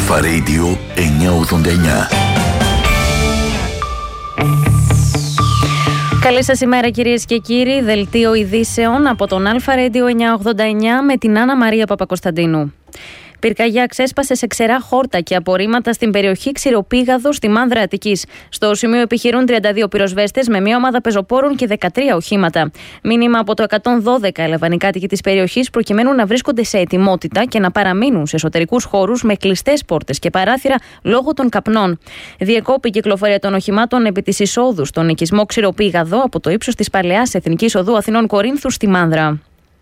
Αλφα Radio 989. Καλή σας ημέρα κυρίες και κύριοι, δελτίο ειδήσεων από τον Αλφα Radio 989 με την Άννα Μαρία Παπακοσταντίνου. Πυρκαγιά ξέσπασε σε ξερά χόρτα και απορρίμματα στην περιοχή Ξηροπήγαδο στη Μάνδρα Αττικής. Στο σημείο επιχειρούν 32 πυροσβέστες με μια ομάδα πεζοπόρων και 13 οχήματα. Μήνυμα από το 112 έλαβαν οι κάτοικοι της περιοχής προκειμένου να βρίσκονται σε ετοιμότητα και να παραμείνουν σε εσωτερικούς χώρους με κλειστές πόρτες και παράθυρα λόγω των καπνών. Διεκόπη η κυκλοφορία των οχημάτων επί της εισόδου στον οικισμό Ξηροπήγαδο από το ύψος της Παλαιάς Εθνικής Οδού Αθηνών Κορίνθου στη Μάνδρα.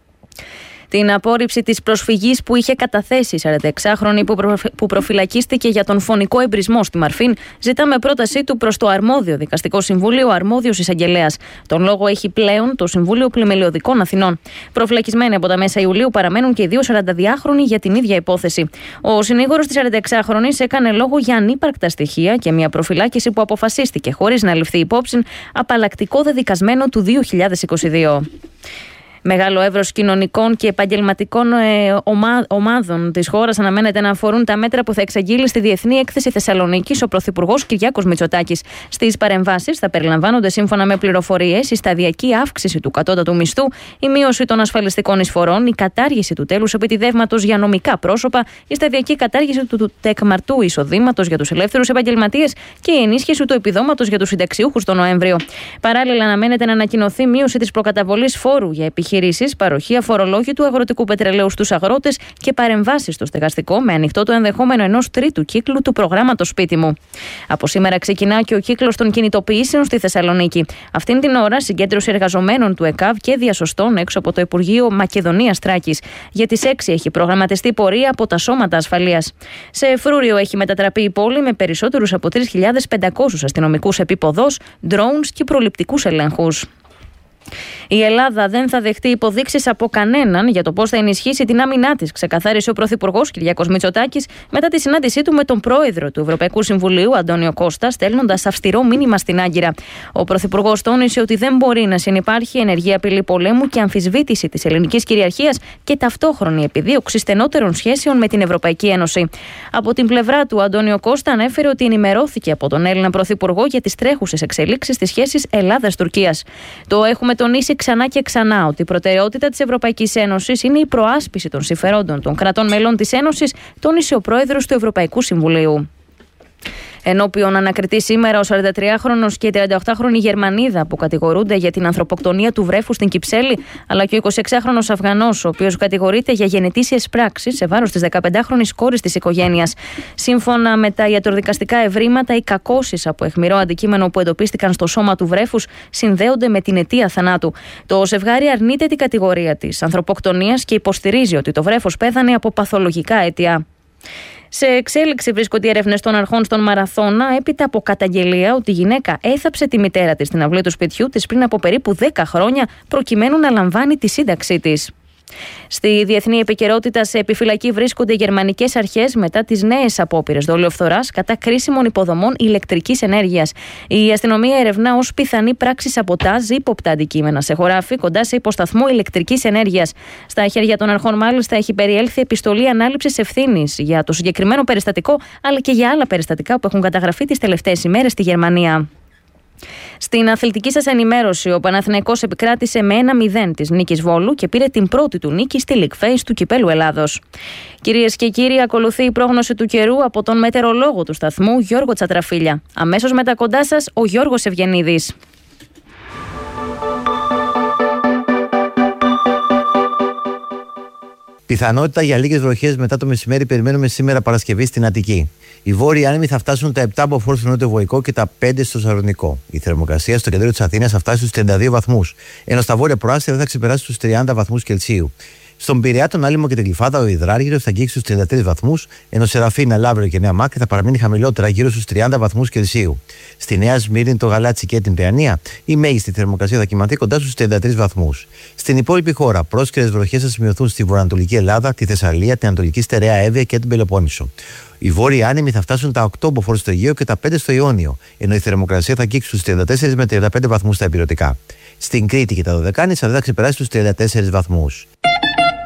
Την απόρριψη της προσφυγής που είχε καταθέσει η 46χρονη που προφυλακίστηκε για τον φωνικό εμπρισμό στη Μαρφίν, ζητά με πρότασή του προς το αρμόδιο δικαστικό συμβούλιο ο αρμόδιος εισαγγελέας. Τον λόγο έχει πλέον το Συμβούλιο Πλημελιωδικών Αθηνών. Προφυλακισμένοι από τα μέσα Ιουλίου παραμένουν και οι δύο 42χρονοι για την ίδια υπόθεση. Ο συνήγορος της 46χρονης έκανε λόγο για ανύπαρκτα στοιχεία και μια προφυλάκηση που αποφασίστηκε χωρίς να ληφθεί υπόψη απαλλακτικό δεδικασμένο του 2022. Μεγάλο εύρος κοινωνικών και επαγγελματικών ομάδων της χώρας αναμένεται να αφορούν τα μέτρα που θα εξαγγείλει στη Διεθνή Έκθεση Θεσσαλονίκης ο Πρωθυπουργός Κυριάκος Μητσοτάκης. Στις παρεμβάσεις θα περιλαμβάνονται, σύμφωνα με πληροφορίες, η σταδιακή αύξηση του κατώτατου μισθού, η μείωση των ασφαλιστικών εισφορών, η κατάργηση του τέλους επιτιδεύματος για νομικά πρόσωπα, η σταδιακή κατάργηση του τεκμαρτού εισοδήματος για τους ελεύθερους επαγγελματίες και η ενίσχυση του επιδόματος για τους συνταξιούχους τον Νοέμβριο. Παράλληλα, αναμένεται να ανακοινωθεί μείωση της προκαταβολής φόρου για επιχειρήσεις, παροχή αφορολόγητου αγροτικού πετρελαίου στους αγρότες και παρεμβάσεις στο στεγαστικό, με ανοιχτό το ενδεχόμενο ενός τρίτου κύκλου του προγράμματος Σπίτι μου. Από σήμερα ξεκινά και ο κύκλος των κινητοποιήσεων στη Θεσσαλονίκη. Αυτήν την ώρα, συγκέντρωση εργαζομένων του ΕΚΑΒ και διασωστών έξω από το Υπουργείο Μακεδονίας Τράκης. Για τις 6 έχει προγραμματιστεί πορεία από τα σώματα ασφαλείας. Σε φρούριο έχει μετατραπεί η πόλη με περισσότερους από 3.500 αστυνομικούς επίποδος, drones και προληπτικούς ελέγχους. Η Ελλάδα δεν θα δεχτεί υποδείξεις από κανέναν για το πώς θα ενισχύσει την άμυνά της, ξεκαθάρισε ο Πρωθυπουργός Κυριάκος Μητσοτάκης μετά τη συνάντησή του με τον Πρόεδρο του Ευρωπαϊκού Συμβουλίου, Αντώνιο Κώστα, στέλνοντας αυστηρό μήνυμα στην Άγκυρα. Ο Πρωθυπουργός τόνισε ότι δεν μπορεί να συνυπάρχει ενεργή απειλή πολέμου και αμφισβήτηση της ελληνικής κυριαρχίας και ταυτόχρονη επιδίωξη στενότερων σχέσεων με την Ευρωπαϊκή Ένωση. Από την πλευρά του, Αντώνιο Κώστα ανέφερε ότι ενημερώθηκε από τον Έλληνα Πρωθυπουργό για τις τρέχουσες εξελίξεις στις σχέσεις Ελλάδας-Τουρκίας. Το έχουμε τονίσει ξανά και ξανά ότι η προτεραιότητα της Ευρωπαϊκής Ένωσης είναι η προάσπιση των συμφερόντων των κρατών μελών της Ένωσης, τόνισε ο Πρόεδρος του Ευρωπαϊκού Συμβουλίου. Ενώπιον ανακριτή σήμερα ο 43χρονος και η 38χρονη Γερμανίδα που κατηγορούνται για την ανθρωποκτονία του βρέφους στην Κυψέλη, αλλά και ο 26χρονος Αφγανός, ο οποίος κατηγορείται για γενετήσιες πράξεις σε βάρος της 15χρονης κόρης της οικογένειας. Σύμφωνα με τα ιατροδικαστικά ευρήματα, οι κακώσεις από αιχμηρό αντικείμενο που εντοπίστηκαν στο σώμα του βρέφους συνδέονται με την αιτία θανάτου. Το ζευγάρι αρνείται την κατηγορία της ανθρωποκτονίας και υποστηρίζει ότι το βρέφος πέθανε από παθολογικά αίτια. Σε εξέλιξη βρίσκονται οι έρευνες των αρχών στον Μαραθώνα έπειτα από καταγγελία ότι η γυναίκα έθαψε τη μητέρα της στην αυλή του σπιτιού της πριν από περίπου 10 χρόνια προκειμένου να λαμβάνει τη σύνταξή της. Στη διεθνή επικαιρότητα, σε επιφυλακή βρίσκονται οι γερμανικές αρχές μετά τις νέες απόπειρες δολιοφθοράς κατά κρίσιμων υποδομών ηλεκτρικής ενέργειας. Η αστυνομία ερευνά ως πιθανή πράξη σαμποτάζ ύποπτα αντικείμενα σε χωράφι κοντά σε υποσταθμό ηλεκτρικής ενέργειας. Στα χέρια των αρχών, μάλιστα, έχει περιέλθει επιστολή ανάληψης ευθύνης για το συγκεκριμένο περιστατικό, αλλά και για άλλα περιστατικά που έχουν καταγραφεί τις τελευταίες ημέρες στη Γερμανία. Στην αθλητική σας ενημέρωση, ο Παναθηναϊκός επικράτησε με 1-0 της νίκης Βόλου και πήρε την πρώτη του νίκη στη League Phase του Κυπέλλου Ελλάδος. Κυρίες και κύριοι, ακολουθεί η πρόγνωση του καιρού από τον μετεωρολόγο του σταθμού Γιώργο Τσατραφίλια. Αμέσως μετά κοντά σας ο Γιώργος Ευγενίδης. Πιθανότητα για λίγες βροχές μετά το μεσημέρι περιμένουμε σήμερα Παρασκευή στην Αττική. Οι βόρειοι άνεμοι θα φτάσουν τα 7 από φόρτο στο νότιο-βορεικό και τα 5 στο Σαρονικό. Η θερμοκρασία στο κεντρικό της Αθήνας θα φτάσει στους 32 βαθμούς, ενώ στα βόρεια προάστια δεν θα ξεπεράσει τους 30 βαθμούς Κελσίου. Στον Πειραιά, τον Άλυμο και την Γλυφάδα, ο Ιδράργυρος θα αγγίξει στους 33 βαθμούς, ενώ Σεραφίνα, Λαύριο και Νέα Μάκρη θα παραμείνει χαμηλότερα, γύρω στους 30 βαθμούς Κελσίου. Στη Νέα Σμύρνη, το Γαλάτσι και την Παιανία, η μέγιστη θερμοκρασία θα κυμανθεί κοντά στους 33 βαθμούς. Στην υπόλοιπη χώρα, πρόσκαιρες βροχές θα σημειωθούν στη βορειοανατολική Ελλάδα, τη Θεσσαλία, την Ανατολική Στερεά Εύβοια και την Πελοπόννησο. Οι βόρειοι άνεμοι θα φτάσουν τα 8 μποφόρ στο Αιγαίο και τα 5 στο Ιόνιο, ενώ η θερμοκρασία θα αγγίξει στους 34 με 35 βαθμούς στα ηπειρωτικά. Στην Κρήτη και τα Δωδεκάνησα δεν θα ξεπεράσει τους 34 βαθμούς.